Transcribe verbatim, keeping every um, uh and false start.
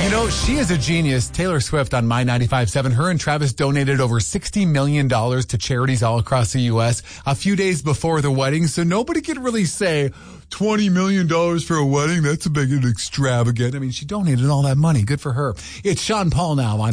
You know, she is a genius. Taylor Swift on My ninety-five point seven. Her and Travis donated over sixty million dollars to charities all across the U S a few days before the wedding, so nobody could really say twenty million dollars for a wedding. That's a big and extravagant. I mean, she donated all that money. Good for her. It's Sean Paul now on